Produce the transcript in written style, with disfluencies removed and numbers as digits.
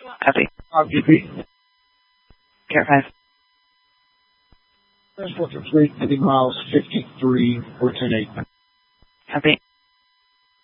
Copy. RGP. Care 5. Transport complete, heading miles 53, or 10-8. Copy.